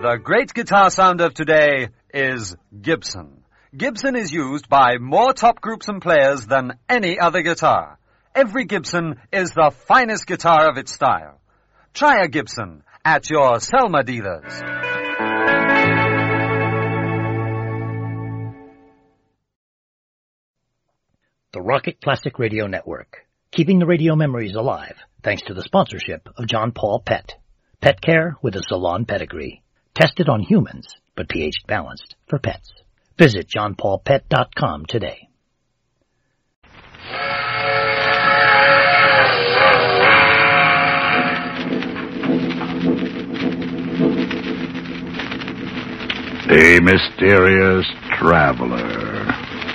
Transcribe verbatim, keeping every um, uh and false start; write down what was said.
The great guitar sound of today is Gibson. Gibson is used by more top groups and players than any other guitar. Every Gibson is the finest guitar of its style. Try a Gibson at your Selma dealers. The Rocket Classic Radio Network, keeping the radio memories alive thanks to the sponsorship of John Paul Pet. Pet care with a salon pedigree. Tested on humans, but pH balanced for pets. Visit john paul pet dot com today. A mysterious traveler